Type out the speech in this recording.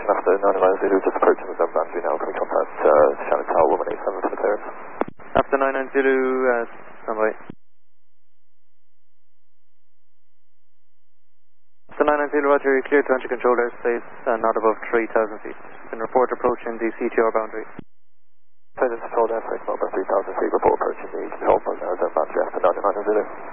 information after 99 Zulu, just approaching the zone boundary now. Can we contact Shannon Tower 187 for the clearance? After 99 Zulu, standby. After 99 Zulu, Roger, you're clear to enter control airspace, not above 3,000 feet. You can report approaching the CTR boundary. So this is told airspace not above 3,000 feet, report approaching the control zone boundary after 99 Zulu.